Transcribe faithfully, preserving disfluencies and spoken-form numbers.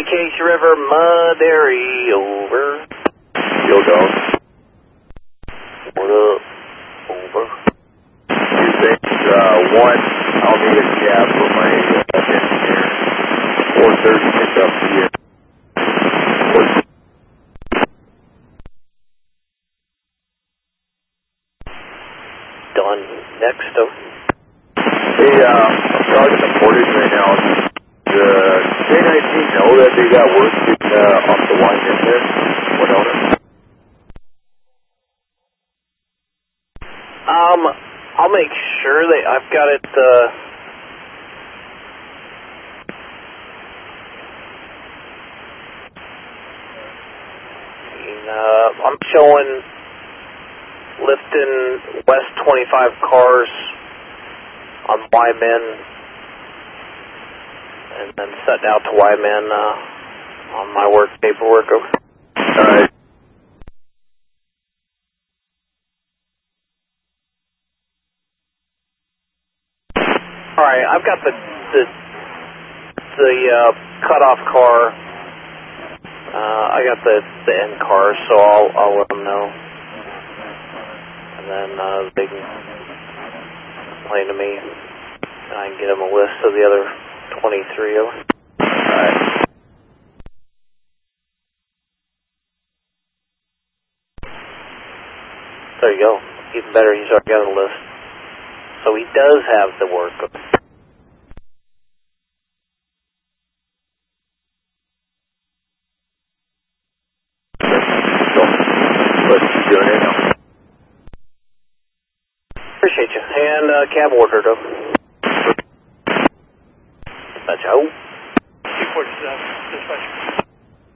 Case River, Mudary, over. Yo, dog. What up? Over. Two things. Uh, one, I'll need a cab for my uh, engineer. four thirty pickup here. Done. Next up. Hey, uh, I'm talking to Portage right now. The J nineteen know that they got work uh, off the line in there? Winona? Um, I'll make sure that I've got it, uh... Uh, I'm showing lifting west twenty-five cars on Y-Men and then setting out to Y-Men uh, on my work paperwork. Alright. Alright, I've got the the, the uh, cutoff car. Uh, I got the, the end car, so I'll, I'll let them know. And then uh, they can complain to me, and I can get them a list of the other twenty-three of them. Alright. There you go. Even better, he's already got a list. So he does have the work. Doing it now. Appreciate you. And uh, cab order, though. That's out. two forty-seven, dispatch.